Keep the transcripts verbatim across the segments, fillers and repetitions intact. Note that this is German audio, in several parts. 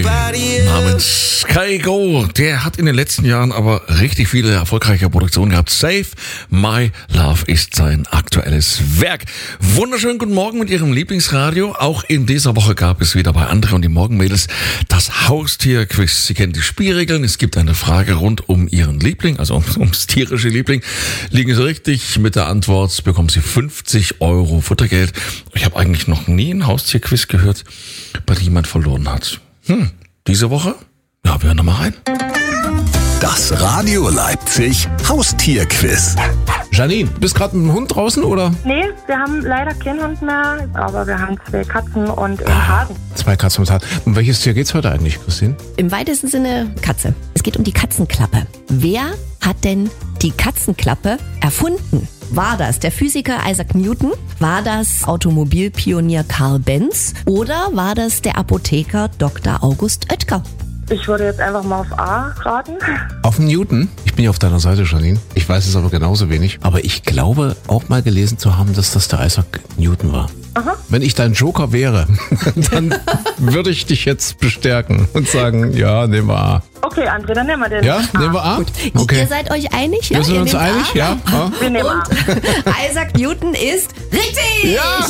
Namens Kygo, der hat in den letzten Jahren aber richtig viele erfolgreiche Produktionen gehabt. Save My Love ist sein aktuelles Werk. Wunderschönen guten Morgen mit Ihrem Lieblingsradio. Auch in dieser Woche gab es wieder bei Andre und die Morgenmädels das Haustier-Quiz. Sie kennen die Spielregeln. Es gibt eine Frage rund um Ihren Liebling, also ums, ums tierische Liebling. Liegen Sie richtig mit der Antwort, bekommen Sie fünfzig Euro Futtergeld. Ich habe eigentlich noch nie ein Haustier-Quiz gehört, bei dem jemand verloren hat. Hm, diese Woche? Ja, wir hören noch mal rein. Das Radio Leipzig Haustierquiz. Janine, bist gerade mit dem Hund draußen, oder? Nee, wir haben leider keinen Hund mehr, aber wir haben zwei Katzen und einen Hasen. Zwei Katzen und Hasen. Um welches Tier geht's heute eigentlich, Christine? Im weitesten Sinne Katze. Es geht um die Katzenklappe. Wer hat denn die Katzenklappe erfunden? War das der Physiker Isaac Newton? War das Automobilpionier Karl Benz? Oder war das der Apotheker Doktor August Oetker? Ich würde jetzt einfach mal auf A raten. Auf Newton? Ich bin ja auf deiner Seite, Janine. Ich weiß es aber genauso wenig. Aber ich glaube auch mal gelesen zu haben, dass das der Isaac Newton war. Aha. Wenn ich dein Joker wäre, dann würde ich dich jetzt bestärken und sagen, ja, nehmen wir A. Okay, André, dann nehmen wir den. Ja, nehmen wir A? Gut. Okay. Ihr seid euch einig? Wir Ja, sind ihr uns nehmt einig, A? ja? A? Wir nehmen A. Isaac Newton ist richtig! Ja!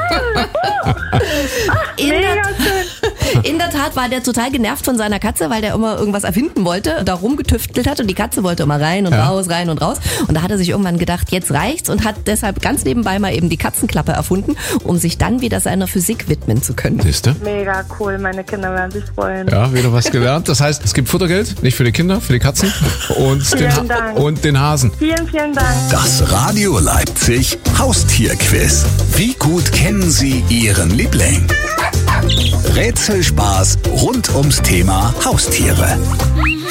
In Mega der, schön. in der Tat war der total genervt von seiner Katze, weil der immer irgendwas erfinden wollte, da rumgetüftelt hat und die Katze wollte immer rein und Ja. raus, rein und raus. Und da hat er sich irgendwann gedacht, jetzt reicht's und hat deshalb ganz nebenbei mal eben die Katzenklappe erfunden, um sich dann wieder seiner Physik widmen zu können. Siehste? Mega cool, meine Kinder werden sich freuen. Ja, wieder was gelernt. Das heißt, es gibt Futtergeld, nicht für die Kinder, für die Katzen und, den, Vielen Dank. und den Hasen. Vielen, vielen Dank. Das Radio Leipzig Haustierquiz. Wie gut kennen Sie Ihren Liebling? Rätselspaß rund ums Thema Haustiere.